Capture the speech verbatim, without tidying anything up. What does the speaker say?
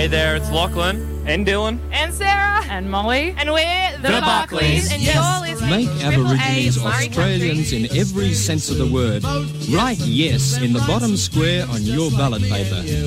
Hey there, it's Lachlan and Dylan and Sarah and Molly, and we're the, the Barclays, Barclays. and Yes. you're listening Make to Triple Aborigines A Murray Australians Country. in every sense of the word. Write yes in the bottom square on your ballot paper.